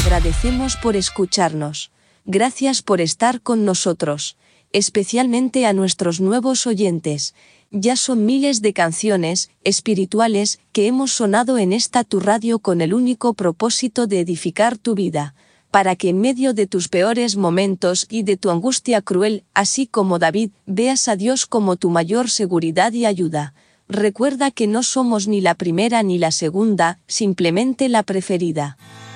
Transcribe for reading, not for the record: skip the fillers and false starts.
agradecemos por escucharnos. Gracias por estar con nosotros, especialmente a nuestros nuevos oyentes. Ya son miles de canciones espirituales que hemos sonado en esta tu radio con el único propósito de edificar tu vida, para que en medio de tus peores momentos y de tu angustia cruel, así como David, veas a Dios como tu mayor seguridad y ayuda. Recuerda que no somos ni la primera ni la segunda, simplemente la preferida.